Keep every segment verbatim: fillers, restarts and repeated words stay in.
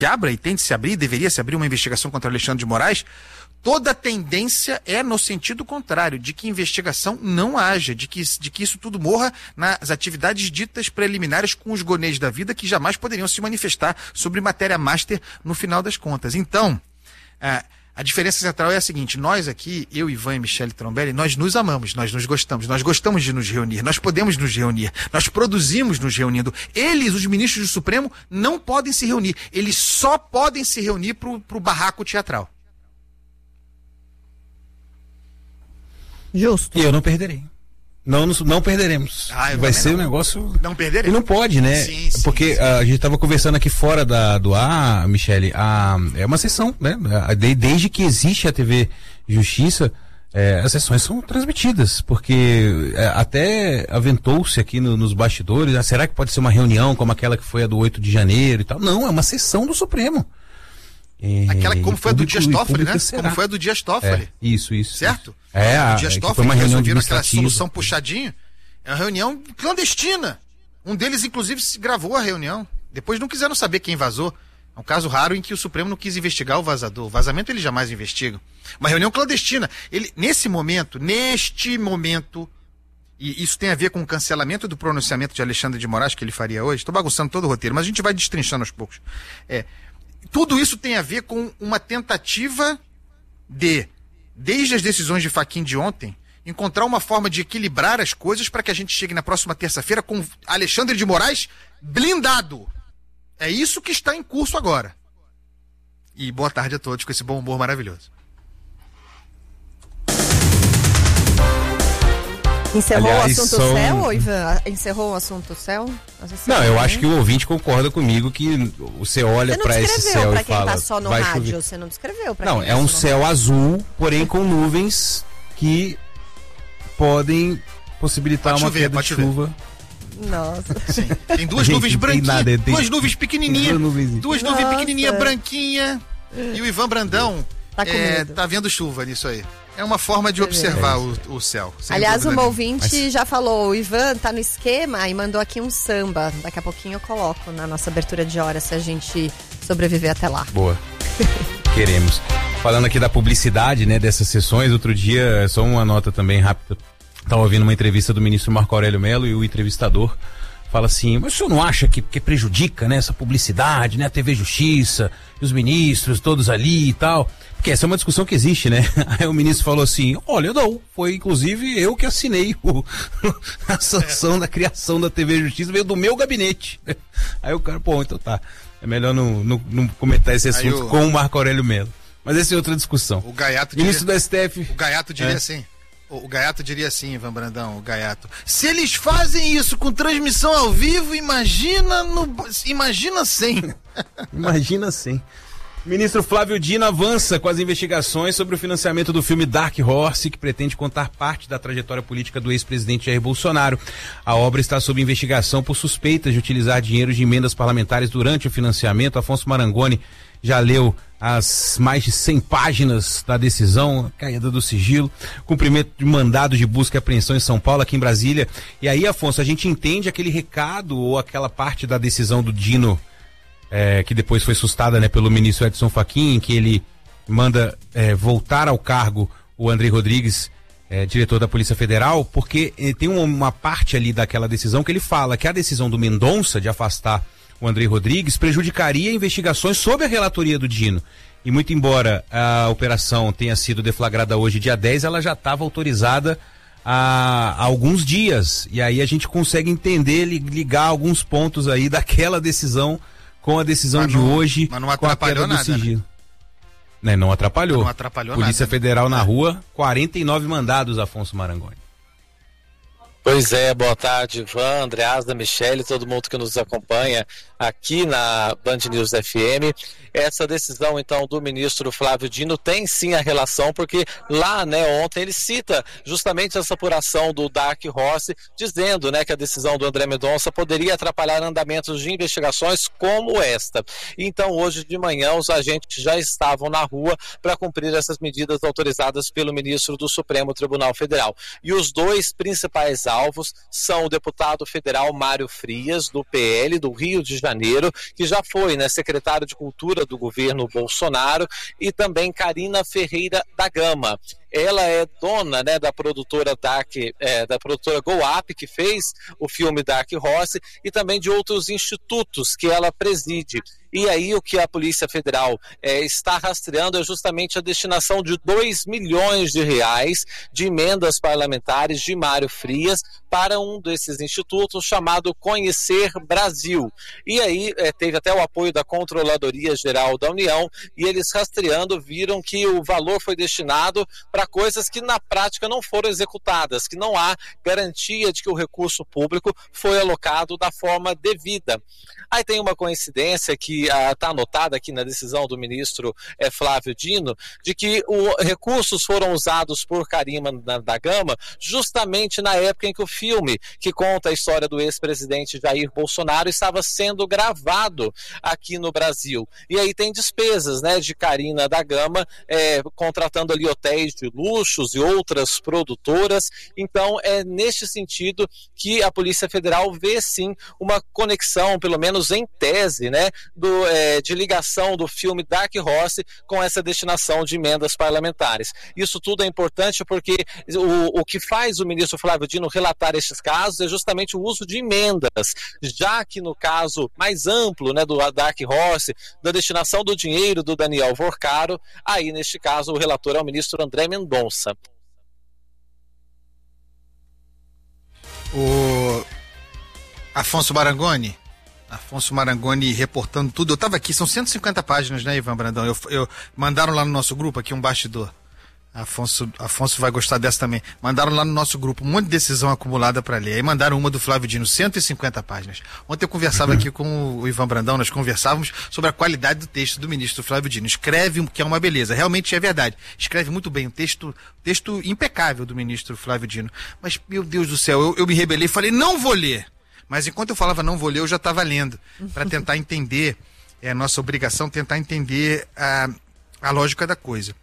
abra e tente se abrir, deveria se abrir uma investigação contra Alexandre de Moraes, toda a tendência é no sentido contrário, de que investigação não haja, de que, de que isso tudo morra nas atividades ditas preliminares com os gonês da vida, que jamais poderiam se manifestar sobre matéria master no final das contas. Então, a, a diferença central é a seguinte: nós aqui, eu, Ivan e Michele Trombelli, nós nos amamos, nós nos gostamos, nós gostamos de nos reunir, nós podemos nos reunir, nós produzimos nos reunindo. Eles, os ministros do Supremo, não podem se reunir, eles só podem se reunir para o barraco teatral. Justo. E eu não perderei. Não, não, não perderemos. Ah, vai ser não. um negócio... Não perderemos. E não pode, né? Sim, sim, Porque sim. A, a gente estava conversando aqui fora da, do ar, Michele, a, é uma sessão, né? A, de, desde que existe a T V Justiça, é, as sessões são transmitidas, porque é, até aventou-se aqui no, nos bastidores, ah, será que pode ser uma reunião como aquela que foi a do oito de janeiro e tal? Não, é uma sessão do Supremo. É, Aquela como foi a do Dias Toffoli, né? Será? Como foi a do Dias Toffoli. É, isso, isso. Certo? É, a, o Dias é Toffoli, foi uma reunião resolveram aquela administrativa. solução puxadinho. É uma reunião clandestina. Um deles, inclusive, se gravou a reunião. Depois não quiseram saber quem vazou. É um caso raro em que o Supremo não quis investigar o vazador. O vazamento eles jamais investigam. Uma reunião clandestina. Ele, nesse momento, neste momento, e isso tem a ver com o cancelamento do pronunciamento de Alexandre de Moraes que ele faria hoje. Estou bagunçando todo o roteiro, mas a gente vai destrinchando aos poucos. É... Tudo isso tem a ver com uma tentativa de, desde as decisões de Fachin de ontem, encontrar uma forma de equilibrar as coisas para que a gente chegue na próxima terça-feira com Alexandre de Moraes blindado. É isso que está em curso agora. E boa tarde a todos com esse bom humor maravilhoso. Encerrou Aliás, o assunto são... céu, Ivan? Encerrou o assunto céu? Não, eu acho que o ouvinte concorda comigo que você olha para esse céu pra e fala... Você não descreveu para quem tá só no rádio, chover. Você não descreveu para quem Não, é um céu azul, porém com nuvens que podem possibilitar pode uma chover, queda de chuva. Nossa. Sim. Tem duas Gente, nuvens branquinhas, nada, tem... duas nuvens pequenininhas, duas nuvens pequenininhas, branquinhas, e o Ivan Brandão tá, é, tá vendo chuva nisso aí. É uma forma de observar o, o céu. Aliás, uma ouvinte Mas... já falou, o Ivan tá no esquema e mandou aqui um samba. Daqui a pouquinho eu coloco na nossa abertura de hora, se a gente sobreviver até lá. Boa. Queremos. Falando aqui da publicidade, né, dessas sessões, outro dia, só uma nota também rápida. Estava ouvindo uma entrevista do ministro Marco Aurélio Mello e o entrevistador fala assim, mas o senhor não acha que, que prejudica, né, essa publicidade, né, a T V Justiça, os ministros todos ali e tal? Porque essa é uma discussão que existe, né? Aí o ministro falou assim, olha, não, foi inclusive eu que assinei o, a sanção é. da criação da T V Justiça, veio do meu gabinete. Aí o cara, pô, então tá, é melhor não, não, não comentar esse assunto o... com o Marco Aurélio Mello. Mas essa é outra discussão. O Gaiato Ministro diria... do S T F... O Gaiato diria é. assim... O Gaiato diria assim, Ivan Brandão, o Gaiato. Se eles fazem isso com transmissão ao vivo, imagina no, imagina sem. Imagina sem. Ministro Flávio Dino avança com as investigações sobre o financiamento do filme Dark Horse, que pretende contar parte da trajetória política do ex-presidente Jair Bolsonaro. A obra está sob investigação por suspeitas de utilizar dinheiro de emendas parlamentares durante o financiamento. Afonso Marangoni já leu as mais de cem páginas da decisão, caída do sigilo, cumprimento de mandado de busca e apreensão em São Paulo, aqui em Brasília. E aí, Afonso, a gente entende aquele recado ou aquela parte da decisão do Dino, é, que depois foi sustada, né, pelo ministro Edson Fachin, que ele manda é, voltar ao cargo o André Rodrigues, é, diretor da Polícia Federal, porque é, tem uma, uma parte ali daquela decisão que ele fala que a decisão do Mendonça de afastar o André Rodrigues prejudicaria investigações sob a relatoria do Dino. E muito embora a operação tenha sido deflagrada hoje, dia dez, ela já estava autorizada há, há alguns dias. E aí a gente consegue entender, ligar alguns pontos aí daquela decisão com a decisão mas de não, hoje, mas não com a queda nada, do sigilo. Né? Né, não atrapalhou. Não atrapalhou Polícia nada, Federal né? na rua, quarenta e nove mandados, Afonso Marangoni. Pois é, boa tarde, Ivan, Andreasa, Michele, todo mundo que nos acompanha aqui na Band News F M. Essa decisão, então, do ministro Flávio Dino tem sim a relação, porque lá, né, ontem ele cita justamente essa apuração do Dark Horse, dizendo, né, que a decisão do André Mendonça poderia atrapalhar andamentos de investigações como esta. Então, hoje de manhã, os agentes já estavam na rua para cumprir essas medidas autorizadas pelo ministro do Supremo Tribunal Federal. E os dois principais alvos são o deputado federal Mário Frias, do P L do Rio de Janeiro, Janeiro, que já foi, né, secretário de Cultura do governo Bolsonaro, e também Karina Ferreira da Gama. Ela é dona, né, da produtora Dark, é, da produtora Go Up, que fez o filme Dark Horse, e também de outros institutos que ela preside. E aí o que a Polícia Federal é, está rastreando é justamente a destinação de dois milhões de reais de emendas parlamentares de Mário Frias para um desses institutos chamado Conhecer Brasil. E aí é, teve até o apoio da Controladoria Geral da União, e eles rastreando viram que o valor foi destinado para coisas que na prática não foram executadas, que não há garantia de que o recurso público foi alocado da forma devida. Aí tem uma coincidência que está uh, anotada aqui na decisão do ministro eh, Flávio Dino, de que os recursos foram usados por Karina da Gama justamente na época em que o filme que conta a história do ex-presidente Jair Bolsonaro estava sendo gravado aqui no Brasil. E aí tem despesas, né, de Karina da Gama, eh, contratando ali hotéis de luxos e outras produtoras. Então é neste sentido que a Polícia Federal vê sim uma conexão, pelo menos em tese, né, do, é, de ligação do filme Dark Horse com essa destinação de emendas parlamentares. Isso tudo é importante porque o, o que faz o ministro Flávio Dino relatar estes casos é justamente o uso de emendas, já que no caso mais amplo, né, do Dark Horse, da destinação do dinheiro do Daniel Vorcaro, aí neste caso o relator é o ministro André Mendonça. O Afonso Marangoni Afonso Marangoni reportando tudo. Eu estava aqui, são cento e cinquenta páginas, né, Ivan Brandão? Eu, eu, mandaram lá no nosso grupo aqui um bastidor. Afonso, Afonso vai gostar dessa também. Mandaram lá no nosso grupo um monte de decisão acumulada para ler. Aí mandaram uma do Flávio Dino, cento e cinquenta páginas. Ontem eu conversava aqui com o Ivan Brandão, nós conversávamos sobre a qualidade do texto do ministro Flávio Dino. Escreve, que é uma beleza, realmente é verdade. Escreve muito bem, um texto, texto impecável do ministro Flávio Dino. Mas, meu Deus do céu, eu, eu me rebelei e falei, não vou ler. Mas enquanto eu falava não vou ler, eu já estava lendo, para tentar entender, é a nossa obrigação tentar entender a, a lógica da coisa.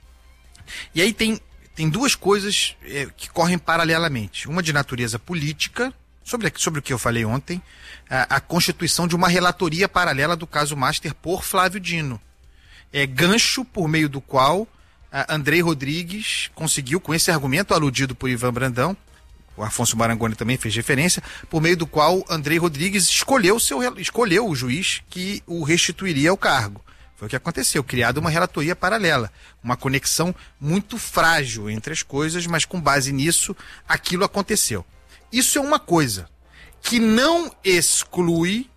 E aí tem, tem duas coisas é, que correm paralelamente. Uma de natureza política, sobre, sobre o que eu falei ontem, a, a constituição de uma relatoria paralela do caso Master por Flávio Dino. É gancho por meio do qual a Andrei Rodrigues conseguiu, com esse argumento aludido por Ivan Brandão, o Afonso Marangoni também fez referência, por meio do qual Andrei Rodrigues escolheu, seu, escolheu o juiz que o restituiria ao cargo. Foi o que aconteceu, criada uma relatoria paralela, uma conexão muito frágil entre as coisas, mas com base nisso, aquilo aconteceu. Isso é uma coisa que não exclui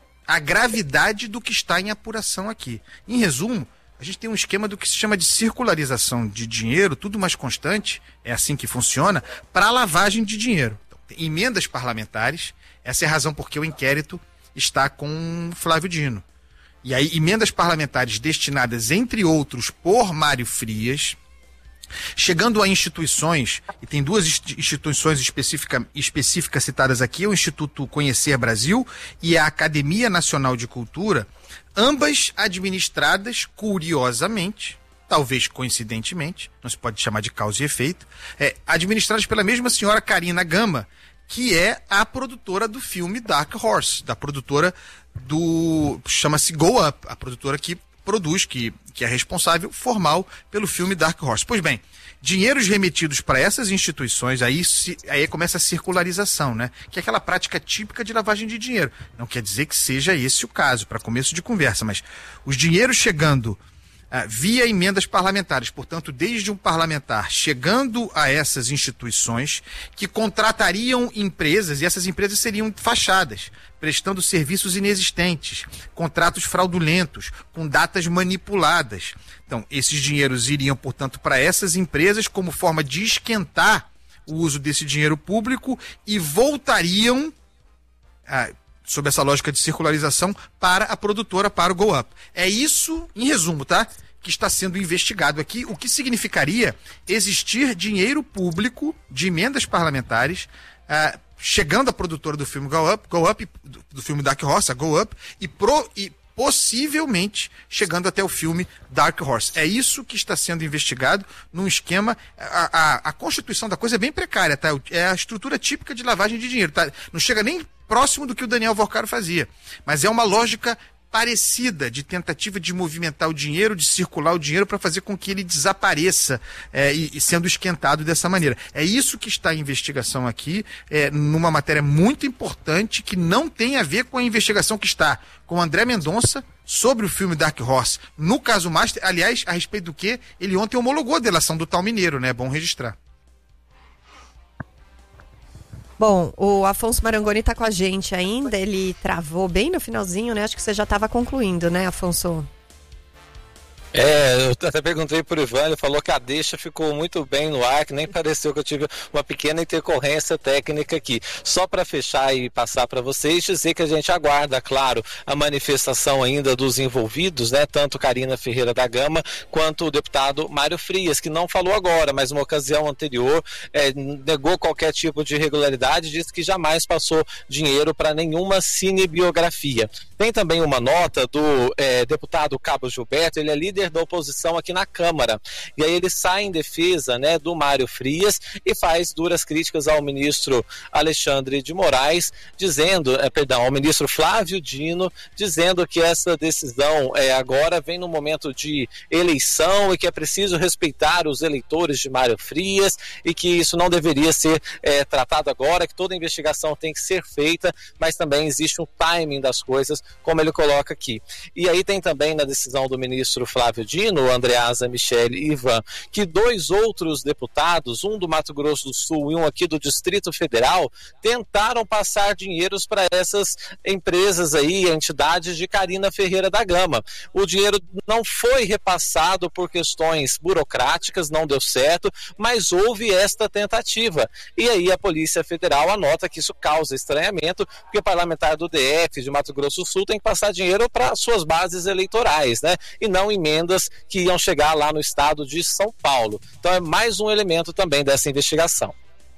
a gravidade do que está em apuração aqui. Em resumo, a gente tem um esquema do que se chama de circularização de dinheiro, tudo mais constante, é assim que funciona, para lavagem de dinheiro. Então, tem emendas parlamentares, essa é a razão porque o inquérito está com Flávio Dino. E aí, emendas parlamentares destinadas, entre outros, por Mário Frias, chegando a instituições, e tem duas instituições específica, específicas citadas aqui, o Instituto Conhecer Brasil e a Academia Nacional de Cultura, ambas administradas, curiosamente, talvez coincidentemente, não se pode chamar de causa e efeito, é, administradas pela mesma senhora Karina Gama, que é a produtora do filme Dark Horse, da produtora do... chama-se Go Up, a produtora que produz, que, que é responsável formal pelo filme Dark Horse. Pois bem, dinheiros remetidos para essas instituições, aí, se, aí começa a circularização, né? Que é aquela prática típica de lavagem de dinheiro. Não quer dizer que seja esse o caso, para começo de conversa, mas os dinheiros chegando ah, via emendas parlamentares, portanto, desde um parlamentar chegando a essas instituições que contratariam empresas, e essas empresas seriam fachadas, prestando serviços inexistentes, contratos fraudulentos, com datas manipuladas. Então, esses dinheiros iriam, portanto, para essas empresas como forma de esquentar o uso desse dinheiro público e voltariam, ah, sob essa lógica de circularização, para a produtora, para o Go Up. É isso, em resumo, tá? Que está sendo investigado aqui, o que significaria existir dinheiro público de emendas parlamentares, ah, chegando à produtora do filme Go Up, Go Up do, do filme Dark Horse, a Go Up, e, pro, e possivelmente chegando até o filme Dark Horse. É isso que está sendo investigado num esquema... A, a, a constituição da coisa é bem precária, tá? É a estrutura típica de lavagem de dinheiro, tá? Não chega nem próximo do que o Daniel Vorcaro fazia. Mas é uma lógica parecida de tentativa de movimentar o dinheiro, de circular o dinheiro para fazer com que ele desapareça é, e, e sendo esquentado dessa maneira. É isso que está em investigação aqui, é, numa matéria muito importante que não tem a ver com a investigação que está com o André Mendonça sobre o filme Dark Horse. No caso Master, aliás, a respeito do que ele ontem homologou a delação do tal mineiro, né? É bom registrar. Bom, o Afonso Marangoni está com a gente ainda, ele travou bem no finalzinho, né? Acho que você já estava concluindo, né, Afonso? É, eu até perguntei pro Ivan, ele falou que a deixa ficou muito bem no ar, que nem pareceu que eu tive uma pequena intercorrência técnica aqui. Só para fechar e passar para vocês, dizer que a gente aguarda, claro, a manifestação ainda dos envolvidos, né? Tanto Carina Ferreira da Gama quanto o deputado Mário Frias, que não falou agora, mas numa ocasião anterior é, negou qualquer tipo de irregularidade, disse que jamais passou dinheiro para nenhuma cinebiografia. Tem também uma nota do é, deputado Cabo Gilberto, ele é líder da oposição aqui na Câmara, e aí ele sai em defesa, né, do Mário Frias e faz duras críticas ao ministro Alexandre de Moraes, dizendo, é, perdão, ao ministro Flávio Dino, dizendo que essa decisão é, agora vem no momento de eleição e que é preciso respeitar os eleitores de Mário Frias e que isso não deveria ser é, tratado agora, que toda investigação tem que ser feita, mas também existe um timing das coisas, como ele coloca aqui. E aí tem também na decisão do ministro Flávio Dino, Andreasa Michele e Ivan, que dois outros deputados, um do Mato Grosso do Sul e um aqui do Distrito Federal, tentaram passar dinheiros para essas empresas aí, entidades de Carina Ferreira da Gama. O dinheiro não foi repassado por questões burocráticas, não deu certo, mas houve esta tentativa. E aí a Polícia Federal anota que isso causa estranhamento, porque o parlamentar do D F, de Mato Grosso do Sul, tem que passar dinheiro para suas bases eleitorais, né? E não emendas que iam chegar lá no estado de São Paulo. Então é mais um elemento também dessa investigação.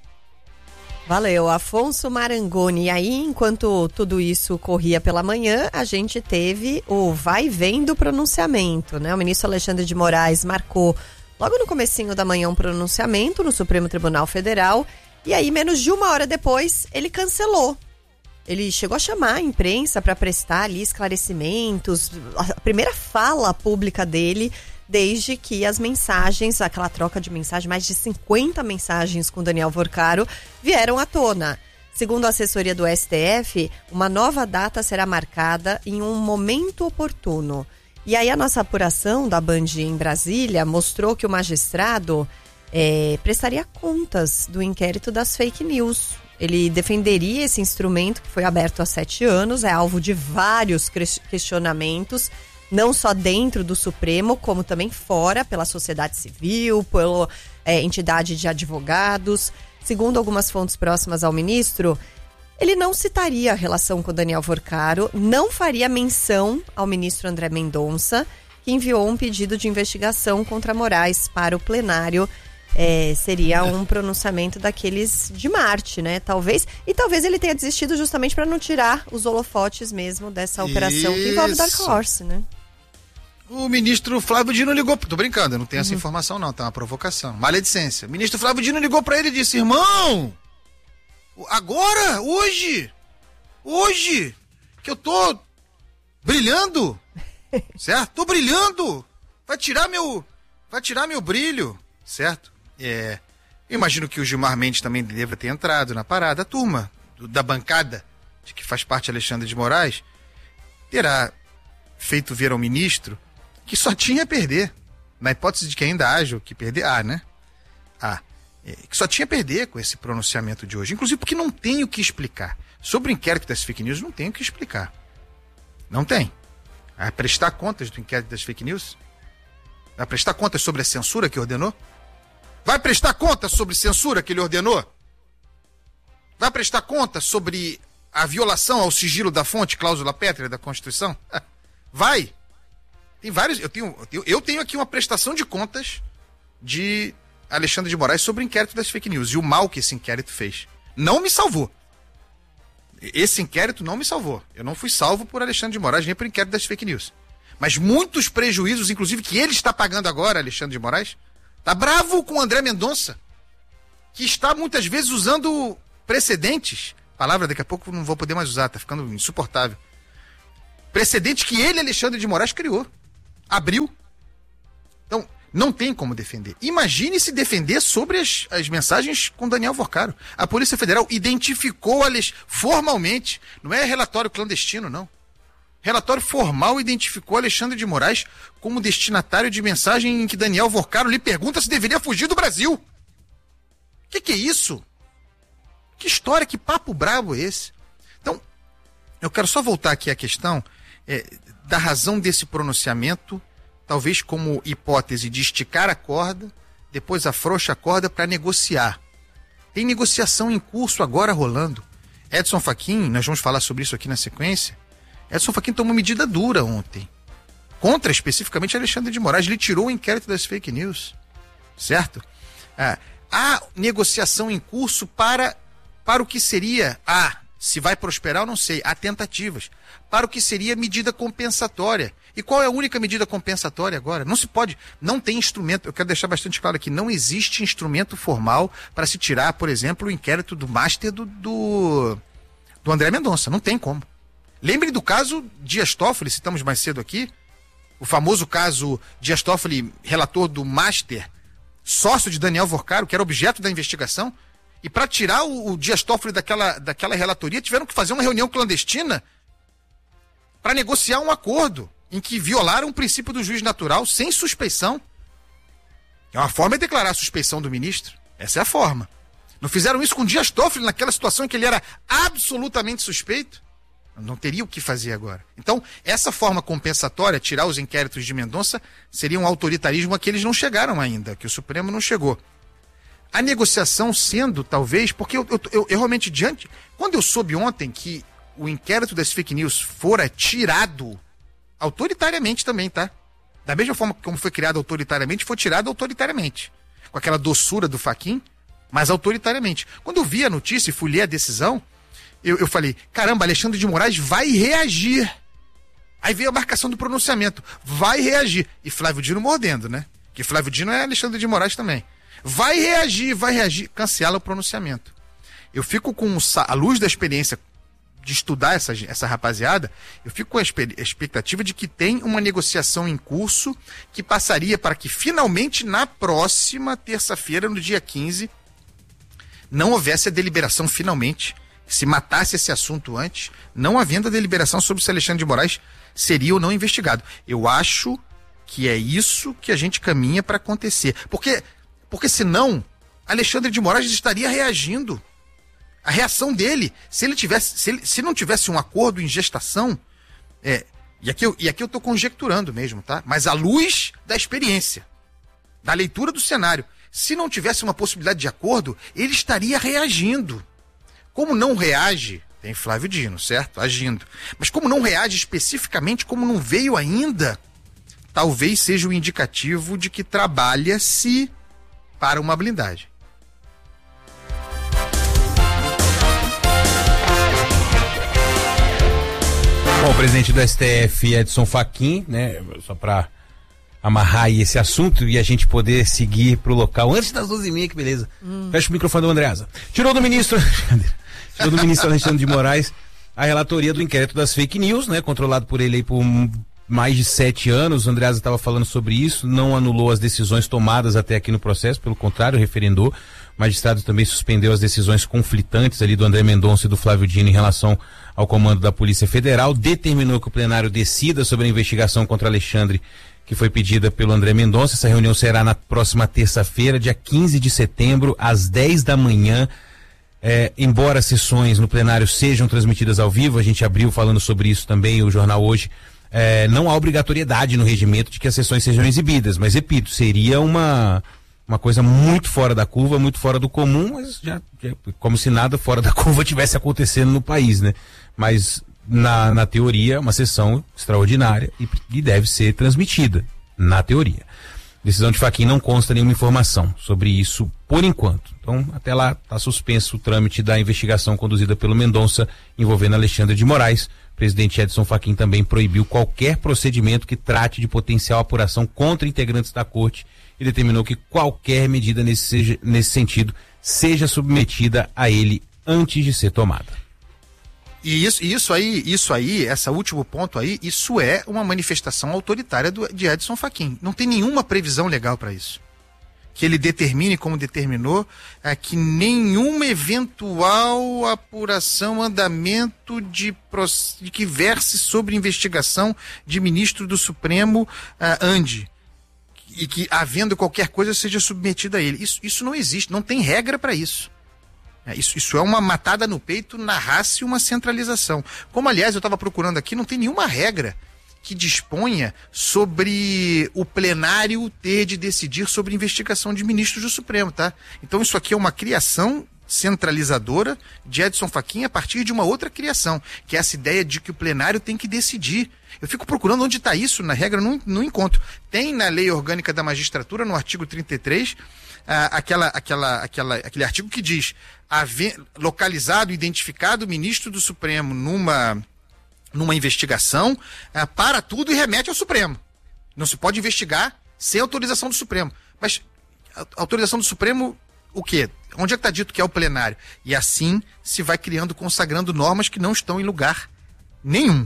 Valeu, Afonso Marangoni. E aí, enquanto tudo isso corria pela manhã, a gente teve o vai e vem do pronunciamento, né? O ministro Alexandre de Moraes marcou logo no comecinho da manhã um pronunciamento no Supremo Tribunal Federal, e aí menos de uma hora depois ele cancelou. Ele chegou a chamar a imprensa para prestar ali esclarecimentos, a primeira fala pública dele, desde que as mensagens, aquela troca de mensagens, mais de cinquenta mensagens com Daniel Vorcaro, vieram à tona. Segundo a assessoria do S T F, uma nova data será marcada em um momento oportuno. E aí a nossa apuração da Band em Brasília mostrou que o magistrado é, prestaria contas do inquérito das fake news. Ele defenderia esse instrumento que foi aberto há sete anos, é alvo de vários questionamentos, não só dentro do Supremo, como também fora, pela sociedade civil, pela é, entidade de advogados. Segundo algumas fontes próximas ao ministro, ele não citaria a relação com Daniel Vorcaro, não faria menção ao ministro André Mendonça, que enviou um pedido de investigação contra Moraes para o plenário. É, seria um pronunciamento daqueles de Marte, né? Talvez. E talvez ele tenha desistido justamente para não tirar os holofotes mesmo dessa operação Isso. que envolve Dark Horse, né? O ministro Flávio Dino ligou. Tô brincando, eu não tenho uhum. essa informação, não. Tá uma provocação. Maledicência. O ministro Flávio Dino ligou para ele e disse: irmão, agora, hoje, hoje, que eu tô brilhando, certo? Tô brilhando. Vai tirar meu, vai tirar meu brilho, certo? É, imagino que o Gilmar Mendes também deva ter entrado na parada. A turma do, da bancada de que faz parte Alexandre de Moraes terá feito ver ao ministro que só tinha a perder. Na hipótese de que ainda haja o que perder, ah, né? Ah, é, que só tinha a perder com esse pronunciamento de hoje. Inclusive porque não tem o que explicar. Sobre o inquérito das fake news, não tem o que explicar. Não tem. Vai prestar contas do inquérito das fake news? Vai prestar contas sobre a censura que ordenou? Vai prestar conta sobre censura que ele ordenou? Vai prestar conta sobre a violação ao sigilo da fonte, cláusula pétrea da Constituição? Vai. Tem vários. Eu tenho, eu tenho, eu tenho aqui uma prestação de contas de Alexandre de Moraes sobre o inquérito das fake news e o mal que esse inquérito fez. Não me salvou. esse inquérito não me salvou. Eu não fui salvo por Alexandre de Moraes, nem por inquérito das fake news. Mas muitos prejuízos, inclusive, que ele está pagando agora, Alexandre de Moraes, tá bravo com o André Mendonça, que está muitas vezes usando precedentes, palavra daqui a pouco não vou poder mais usar, tá ficando insuportável. Precedentes que ele, Alexandre de Moraes, criou, abriu. Então, não tem como defender. Imagine se defender sobre as, as mensagens com Daniel Vorcaro. A Polícia Federal identificou Alex formalmente, não é relatório clandestino, não. Relatório formal identificou Alexandre de Moraes como destinatário de mensagem em que Daniel Vorcaro lhe pergunta se deveria fugir do Brasil. O que, que é isso? Que história, que papo brabo é esse? Então, eu quero só voltar aqui à questão é, da razão desse pronunciamento, talvez como hipótese de esticar a corda, depois afrouxa a corda para negociar. Tem negociação em curso agora rolando. Edson Fachin, nós vamos falar sobre isso aqui na sequência, Edson Fachin tomou medida dura ontem, contra especificamente Alexandre de Moraes, ele tirou o inquérito das fake news, certo? Ah, há negociação em curso para, para o que seria, ah, se vai prosperar eu não sei, há tentativas, para o que seria medida compensatória. E qual é a única medida compensatória agora? Não se pode, não tem instrumento, eu quero deixar bastante claro aqui, não existe instrumento formal para se tirar, por exemplo, o inquérito do master do, do, do André Mendonça, não tem como. Lembre do caso Dias Toffoli, citamos mais cedo aqui, o famoso caso Dias Toffoli, relator do master, sócio de Daniel Vorcaro, que era objeto da investigação, e para tirar o, o Dias Toffoli daquela, daquela relatoria, tiveram que fazer uma reunião clandestina para negociar um acordo em que violaram o princípio do juiz natural sem suspeição. É uma forma de declarar a suspeição do ministro. Essa é a forma. Não fizeram isso com Dias Toffoli naquela situação em que ele era absolutamente suspeito? Não teria o que fazer agora. Então, essa forma compensatória, tirar os inquéritos de Mendonça, seria um autoritarismo a que eles não chegaram ainda, que o Supremo não chegou. A negociação sendo, talvez, porque eu, eu, eu, eu realmente, diante... Quando eu soube ontem que o inquérito das fake news fora tirado autoritariamente também, tá? Da mesma forma como foi criado autoritariamente, foi tirado autoritariamente. Com aquela doçura do Fachin, mas autoritariamente. Quando eu vi a notícia e fui ler a decisão, eu, eu falei, caramba, Alexandre de Moraes vai reagir. Aí veio a marcação do pronunciamento, vai reagir. E Flávio Dino mordendo, né? Que Flávio Dino é Alexandre de Moraes também. Vai reagir, vai reagir, cancela o pronunciamento. Eu fico com a luz da experiência de estudar essa, essa rapaziada, eu fico com a expectativa de que tem uma negociação em curso que passaria para que finalmente na próxima terça-feira, no dia quinze, não houvesse a deliberação finalmente, se matasse esse assunto antes, não havendo a deliberação sobre se Alexandre de Moraes seria ou não investigado. Eu acho que é isso que a gente caminha para acontecer. Porque, porque senão, Alexandre de Moraes estaria reagindo. A reação dele, se ele tivesse, se, ele, se não tivesse um acordo em gestação, é, e aqui eu, e aqui eu tô conjecturando mesmo, tá? Mas à luz da experiência, da leitura do cenário, se não tivesse uma possibilidade de acordo, ele estaria reagindo. Como não reage, tem Flávio Dino, certo? Agindo. Mas como não reage especificamente, como não veio ainda, talvez seja um indicativo de que trabalha-se para uma blindagem. Bom, o presidente do S T F, Edson Fachin, né, só para amarrar aí esse assunto e a gente poder seguir pro local antes das doze e meia, que beleza. Hum. Fecha o microfone do Andreasa. Tirou do ministro, tirou do ministro Alexandre de Moraes a relatoria do inquérito das fake news, né, controlado por ele aí por mais de sete anos. O Andreasa estava falando sobre isso, não anulou as decisões tomadas até aqui no processo, pelo contrário, referendou. O magistrado também suspendeu as decisões conflitantes ali do André Mendonça e do Flávio Dino em relação ao comando da Polícia Federal, determinou que o plenário decida sobre a investigação contra Alexandre, que foi pedida pelo André Mendonça. Essa reunião será na próxima terça-feira, dia quinze de setembro, às dez da manhã. É, embora as sessões no plenário sejam transmitidas ao vivo, a gente abriu falando sobre isso também, o jornal hoje, é, não há obrigatoriedade no regimento de que as sessões sejam exibidas, mas repito, seria uma... uma coisa muito fora da curva, muito fora do comum, mas já, já como se nada fora da curva tivesse acontecendo no país, né? Mas na, na teoria, uma sessão extraordinária e, e deve ser transmitida, na teoria. Decisão de Fachin não consta nenhuma informação sobre isso por enquanto. Então, até lá está suspenso o trâmite da investigação conduzida pelo Mendonça envolvendo Alexandre de Moraes. O presidente Edson Fachin também proibiu qualquer procedimento que trate de potencial apuração contra integrantes da corte e determinou que qualquer medida nesse, seja, nesse sentido seja submetida a ele antes de ser tomada. E isso, isso aí, isso aí, esse último ponto aí, isso é uma manifestação autoritária do, de Edson Fachin. Não tem nenhuma previsão legal para isso. Que ele determine, como determinou, é, que nenhuma eventual apuração, andamento de, de que verse sobre investigação de ministro do Supremo uh, ande. E que, havendo qualquer coisa, seja submetida a ele. Isso, isso não existe, não tem regra para isso. É, isso, isso é uma matada no peito, na raça e uma centralização. Como, aliás, eu estava procurando aqui, não tem nenhuma regra que disponha sobre o plenário ter de decidir sobre investigação de ministros do Supremo, tá? Então isso aqui é uma criação centralizadora de Edson Fachin a partir de uma outra criação, que é essa ideia de que o plenário tem que decidir. Eu fico procurando onde está isso, na regra não, não encontro. Tem na Lei Orgânica da Magistratura, no artigo trinta e três, ah, aquela, aquela, aquela, aquele artigo que diz haver, localizado, identificado o ministro do Supremo numa, numa investigação, ah, para tudo e remete ao Supremo. Não se pode investigar sem autorização do Supremo. Mas a autorização do Supremo, o quê? Onde é que está dito que é o plenário? E assim se vai criando, consagrando normas que não estão em lugar nenhum.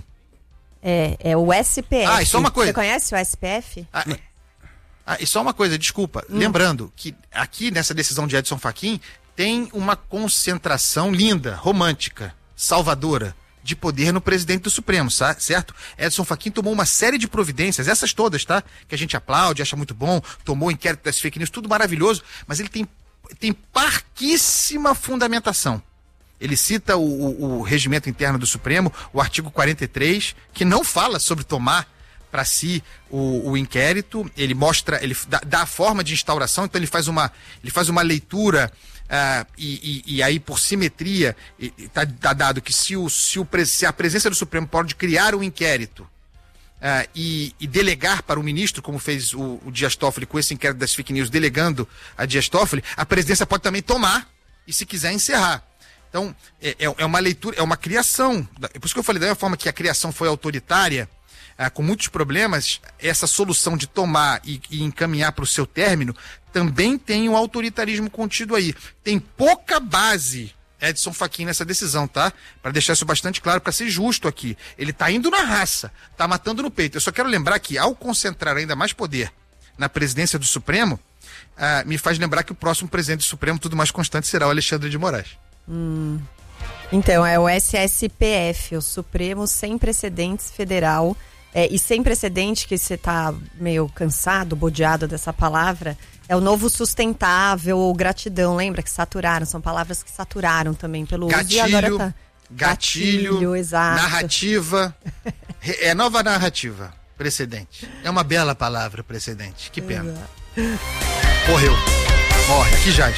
É, é o S P F. Ah, e só uma coisa. Você conhece o S P F? Ah, ah, e só uma coisa, desculpa. Hum. Lembrando que aqui nessa decisão de Edson Fachin tem uma concentração linda, romântica, salvadora, de poder no presidente do Supremo, certo? Edson Fachin tomou uma série de providências, essas todas, tá? Que a gente aplaude, acha muito bom, tomou o inquérito das fake news, tudo maravilhoso, mas ele tem, tem parquíssima fundamentação. Ele cita o, o, o regimento interno do Supremo, o artigo quarenta e três, que não fala sobre tomar para si o, o inquérito, ele mostra, ele dá, dá a forma de instauração, então ele faz uma, ele faz uma leitura uh, e, e, e aí por simetria está tá dado que se, o, se, o, se a presença do Supremo pode criar um inquérito uh, e, e delegar para o ministro, como fez o, o Dias Toffoli com esse inquérito das fake news, delegando a Dias Toffoli, a presidência pode também tomar e se quiser encerrar. Então, é, é uma leitura, é uma criação. É por isso que eu falei, da mesma forma que a criação foi autoritária, ah, com muitos problemas, essa solução de tomar e, e encaminhar para o seu término também tem um autoritarismo contido aí. Tem pouca base, Edson Fachin, nessa decisão, tá? Para deixar isso bastante claro, para ser justo aqui. Ele está indo na raça, está matando no peito. Eu só quero lembrar que, ao concentrar ainda mais poder na presidência do Supremo, ah, me faz lembrar que o próximo presidente do Supremo, tudo mais constante, será o Alexandre de Moraes. Hum. Então, é o S S P F, o Supremo Sem Precedentes Federal. É, e sem precedente, que você tá meio cansado, bodeado dessa palavra, é o novo sustentável ou gratidão. Lembra que saturaram? São palavras que saturaram também pelo gatilho, uso. E agora tá... gatilho, gatilho, exato. Narrativa. É nova narrativa. Precedente. É uma bela palavra, precedente. Que pena. Exato. Morreu. Morre. Aqui jaz.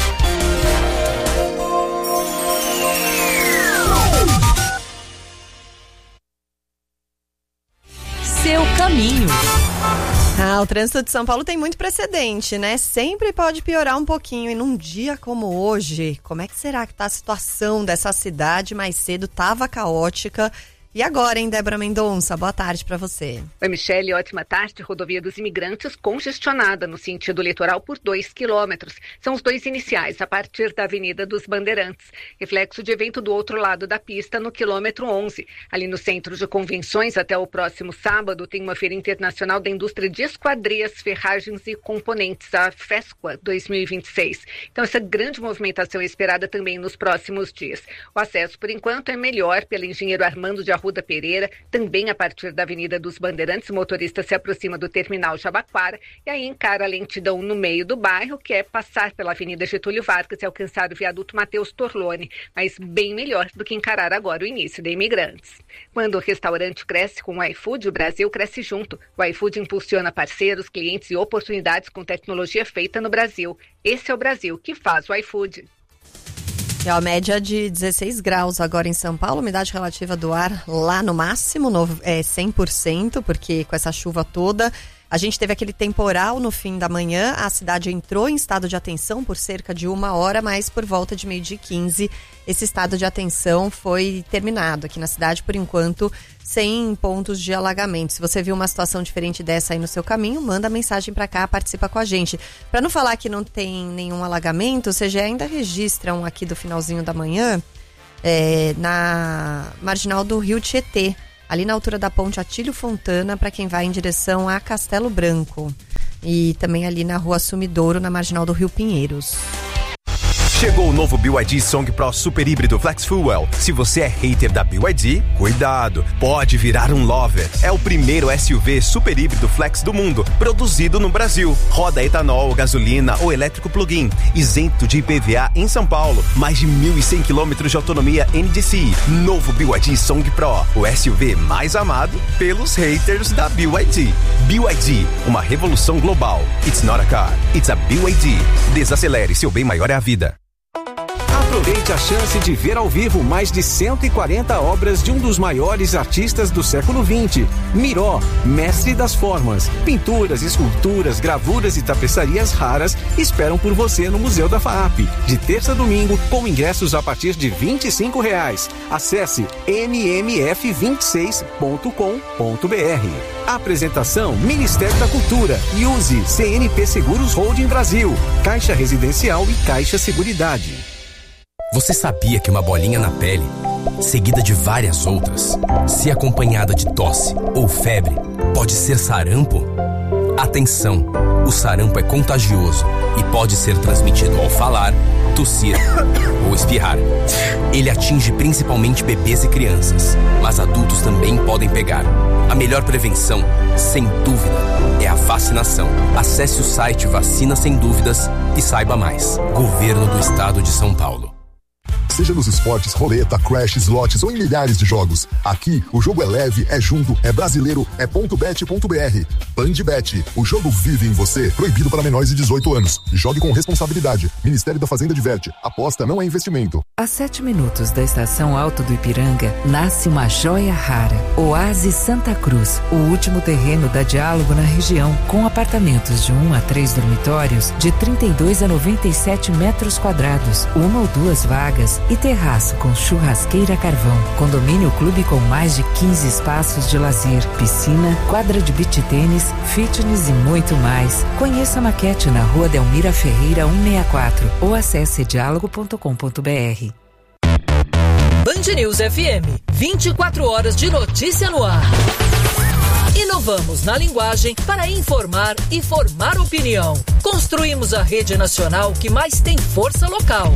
Seu caminho. Ah, o trânsito de São Paulo tem muito precedente, né? Sempre pode piorar um pouquinho. E num dia como hoje, como é que será que tá a situação dessa cidade? Mais cedo tava caótica. E agora, hein, Débora Mendonça? Boa tarde para você. Oi, Michele, ótima tarde. Rodovia dos Imigrantes congestionada no sentido litoral por dois quilômetros. São os dois iniciais, a partir da Avenida dos Bandeirantes. Reflexo de evento do outro lado da pista, no quilômetro onze. Ali no Centro de Convenções, até o próximo sábado, tem uma Feira Internacional da Indústria de Esquadrias, Ferragens e Componentes, a FESQUA dois mil e vinte e seis. Então, essa grande movimentação é esperada também nos próximos dias. O acesso, por enquanto, é melhor pela Engenheiro Armando de Arruda Pereira, também a partir da Avenida dos Bandeirantes. O motorista se aproxima do terminal Jabaquara e aí encara a lentidão no meio do bairro, que é passar pela Avenida Getúlio Vargas e alcançar o viaduto Mateus Torlone, mas bem melhor do que encarar agora o início de Imigrantes. Quando o restaurante cresce com o iFood, o Brasil cresce junto. O iFood impulsiona parceiros, clientes e oportunidades com tecnologia feita no Brasil. Esse é o Brasil que faz o iFood. É a média de dezesseis graus agora em São Paulo, umidade relativa do ar lá no máximo, no, é cem por cento, porque com essa chuva toda A gente teve aquele temporal no fim da manhã, a cidade entrou em estado de atenção por cerca de uma hora, mas por volta de meio-dia e quinze, esse estado de atenção foi terminado aqui na cidade, por enquanto, sem pontos de alagamento. Se você viu uma situação diferente dessa aí no seu caminho, manda mensagem para cá, participa com a gente. Para não falar que não tem nenhum alagamento, o C G E ainda registra um aqui do finalzinho da manhã, é, na marginal do Rio Tietê, ali na altura da ponte Atílio Fontana, para quem vai em direção a Castelo Branco. E também ali na rua Sumidouro, na marginal do Rio Pinheiros. Chegou o novo B Y D Song Pro Super Híbrido Flex Fuel. Se você é hater da B Y D, cuidado, pode virar um lover. É o primeiro S U V super híbrido flex do mundo, produzido no Brasil. Roda etanol, gasolina ou elétrico plug-in, isento de I P V A em São Paulo. Mais de mil e cem quilômetros de autonomia N D C I. Novo B Y D Song Pro, o S U V mais amado pelos haters da B Y D. B Y D, uma revolução global. It's not a car, it's a B Y D. Desacelere, seu bem maior é a vida. Aproveite a chance de ver ao vivo mais de cento e quarenta obras de um dos maiores artistas do século vinte. Miró, mestre das formas. Pinturas, esculturas, gravuras e tapeçarias raras esperam por você no Museu da FAAP. De terça a domingo, com ingressos a partir de vinte e cinco reais. Acesse m m f vinte e seis ponto com ponto b r. Apresentação Ministério da Cultura e use C N P Seguros Holding Brasil, Caixa Residencial e Caixa Seguridade. Você sabia que uma bolinha na pele, seguida de várias outras, se acompanhada de tosse ou febre, pode ser sarampo? Atenção! O sarampo é contagioso e pode ser transmitido ao falar, tossir ou espirrar. Ele atinge principalmente bebês e crianças, mas adultos também podem pegar. A melhor prevenção, sem dúvida, é a vacinação. Acesse o site Vacina Sem Dúvidas e saiba mais. Governo do Estado de São Paulo. Seja nos esportes, roleta, crash, slots ou em milhares de jogos. Aqui, o jogo é leve, é junto, é brasileiro, é ponto bet ponto b r. PandeBet, o jogo vive em você. Proibido para menores de dezoito anos. Jogue com responsabilidade. Ministério da Fazenda diverte. Aposta não é investimento. A sete minutos da estação Alto do Ipiranga, nasce uma joia rara. Oásis Santa Cruz, o último terreno da Diálogo na região, com apartamentos de um a três dormitórios, de trinta e dois a noventa e sete metros quadrados, uma ou duas vagas e terraço com churrasqueira a carvão. Condomínio clube com mais de quinze espaços de lazer, piscina, quadra de beach tênis, fitness e muito mais. Conheça a maquete na rua Delmira Ferreira cento e sessenta e quatro ou acesse diálogo ponto com ponto b r. Band News F M, vinte e quatro horas de notícia no ar. Inovamos na linguagem para informar e formar opinião. Construímos a rede nacional que mais tem força local.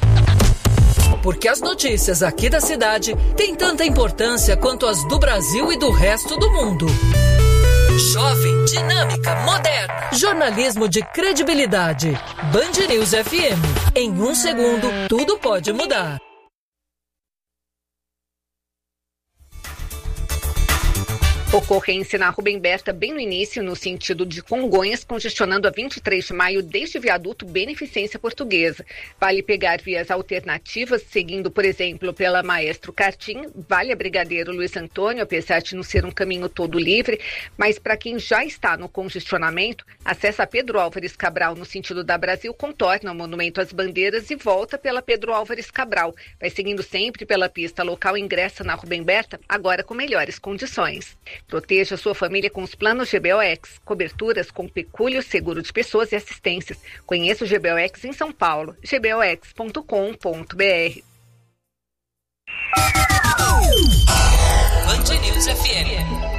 Porque as notícias aqui da cidade têm tanta importância quanto as do Brasil e do resto do mundo. Jovem, dinâmica, moderna. Jornalismo de credibilidade. Band News F M. Em um segundo, tudo pode mudar. Ocorrência na Rubem Berta bem no início, no sentido de Congonhas, congestionando a vinte e três de maio desde o viaduto Beneficência Portuguesa. Vale pegar vias alternativas, seguindo, por exemplo, pela Maestro Cartim, vale a Brigadeiro Luiz Antônio, apesar de não ser um caminho todo livre, mas para quem já está no congestionamento, acessa Pedro Álvares Cabral no sentido da Brasil, contorna o Monumento às Bandeiras e volta pela Pedro Álvares Cabral. Vai seguindo sempre pela pista local, ingressa na Rubem Berta, agora com melhores condições. Proteja sua família com os planos G B O X, coberturas com pecúlio, seguro de pessoas e assistências. Conheça o G B O X em São Paulo, g b o x ponto com ponto b r. Band News F M.